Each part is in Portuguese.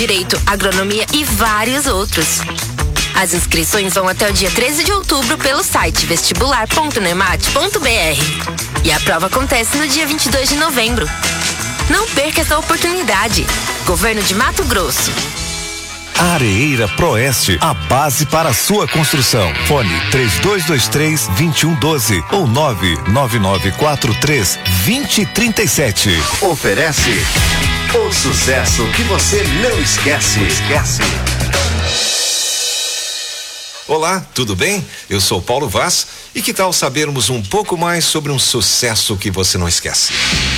direito, agronomia e vários outros. As inscrições vão até o dia 13 de outubro pelo site vestibular.nemate.br. E a prova acontece no dia 22 de novembro. Não perca essa oportunidade. Governo de Mato Grosso. Areeira Proeste, a base para a sua construção. Fone 3223-2112 ou 99943-2037. Oferece o sucesso que você não esquece. Olá, tudo bem? Eu sou Paulo Vaz e que tal sabermos um pouco mais sobre um sucesso que você não esquece?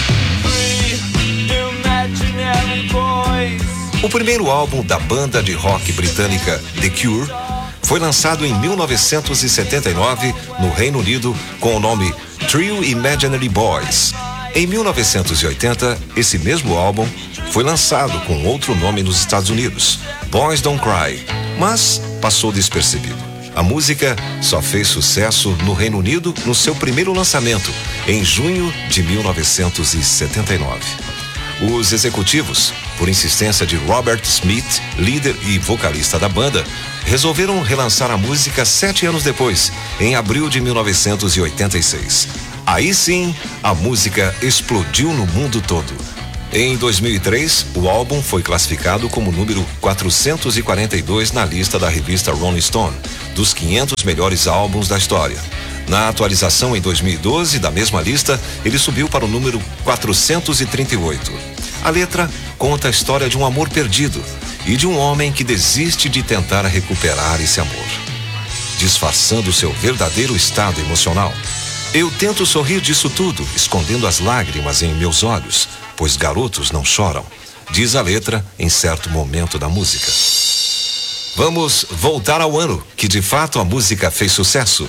O primeiro álbum da banda de rock britânica The Cure foi lançado em 1979 no Reino Unido com o nome Three Imaginary Boys. Em 1980, esse mesmo álbum foi lançado com outro nome nos Estados Unidos, Boys Don't Cry, mas passou despercebido. A música só fez sucesso no Reino Unido no seu primeiro lançamento, em junho de 1979. Os executivos, por insistência de Robert Smith, líder e vocalista da banda, resolveram relançar a música 7 anos depois, em abril de 1986. Aí sim, a música explodiu no mundo todo. Em 2003, o álbum foi classificado como número 442 na lista da revista Rolling Stone, dos 500 melhores álbuns da história. Na atualização em 2012 da mesma lista, ele subiu para o número 438. A letra conta a história de um amor perdido e de um homem que desiste de tentar recuperar esse amor, disfarçando seu verdadeiro estado emocional. Eu tento sorrir disso tudo, escondendo as lágrimas em meus olhos, pois garotos não choram, diz a letra em certo momento da música. Vamos voltar ao ano que de fato a música fez sucesso,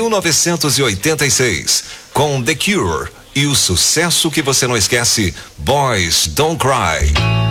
1986, com The Cure e o sucesso que você não esquece, Boys Don't Cry.